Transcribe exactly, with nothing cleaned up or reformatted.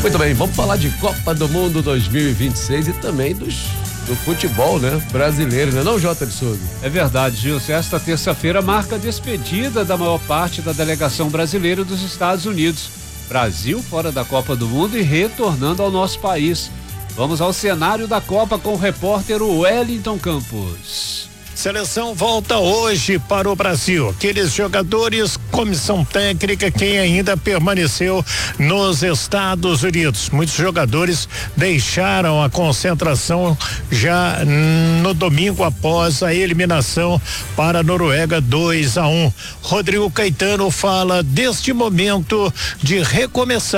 Muito bem, vamos falar de Copa do Mundo dois mil e vinte e seis e também dos do futebol, né? Brasileiro, né? Não, Jota de Souza? É verdade, Gilson. Esta terça-feira marca a despedida da maior parte da delegação brasileira dos Estados Unidos. Brasil fora da Copa do Mundo e retornando ao nosso país. Vamos ao cenário da Copa com o repórter Wellington Campos. Seleção volta hoje para o Brasil. Aqueles jogadores, comissão técnica, quem ainda permaneceu nos Estados Unidos. Muitos jogadores deixaram a concentração já no domingo após a eliminação para a Noruega dois a um. Rodrigo Caetano fala deste momento de recomeçar.